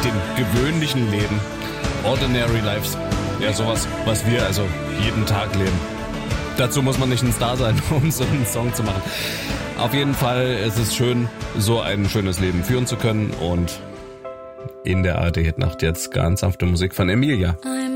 dem gewöhnlichen Leben. Ordinary Lives. Ja, sowas, was wir also jeden Tag leben. Dazu muss man nicht ein Star sein, um so einen Song zu machen. Auf jeden Fall ist es schön, so ein schönes Leben führen zu können. Und in der ARD-Hitnacht jetzt ganz sanfte Musik von Emilia.